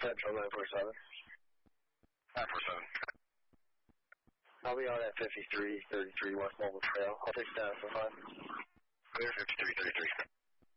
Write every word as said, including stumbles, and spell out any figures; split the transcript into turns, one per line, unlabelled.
Central nine four seven.
nine four seven.
I'll be on at fifty-three thirty-three West Mobile Trail. I'll take status for five.
Clear fifty-three thirty-three.